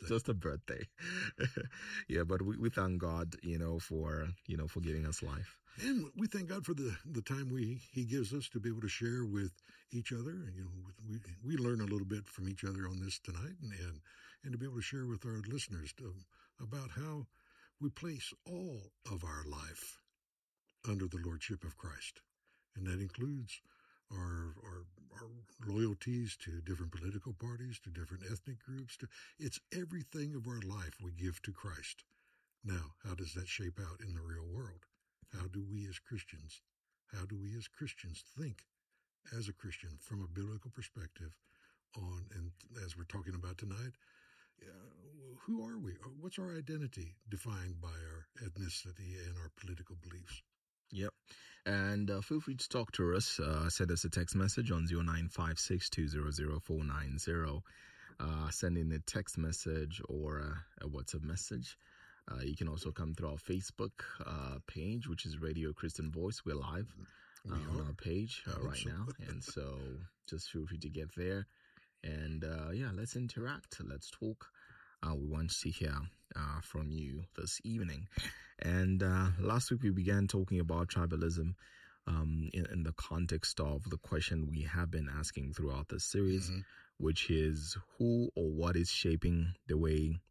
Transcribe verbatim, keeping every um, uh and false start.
just a birthday. Yeah, but we, we thank God, you know, for, you know, for giving us life. And we thank God for the, the time we he gives us to be able to share with each other. You know, we we learn a little bit from each other on this tonight, and and, and to be able to share with our listeners to, about how we place all of our life under the lordship of Christ, and that includes our our, our loyalties to different political parties, to different ethnic groups. To, it's everything of our life we give to Christ. Now, how does that shape out in the real world? How do we as Christians, how do we as Christians think as a Christian from a biblical perspective on, and as we're talking about tonight, uh, who are we? What's our identity defined by our ethnicity and our political beliefs? Yep. And uh, feel free to talk to us. Uh, send us a text message on zero nine five six two zero zero four nine zero. Uh, send in a text message or a, a WhatsApp message. Uh, you can also come through our Facebook uh, page, which is Radio Christian Voice. We're live uh, we on our page uh, right so. now. And so just feel free to get there. And uh, yeah, let's interact. Let's talk. Uh, we want to hear uh, from you this evening. And uh, last week we began talking about tribalism um, in, in the context of the question we have been asking throughout this series, mm-hmm. which is who or what is shaping the way